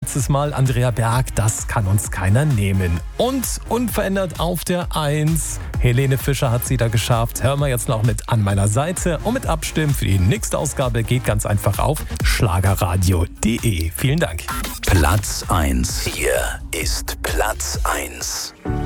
letztes Mal. Andrea Berg, das kann uns keiner nehmen. Und unverändert auf der 1. Helene Fischer hat sie da geschafft. Hören wir jetzt noch mit An meiner Seite. Und mit Abstimmen für die nächste Ausgabe geht ganz einfach auf schlagerradio.de. Vielen Dank. Platz 1. Hier ist Platz 1.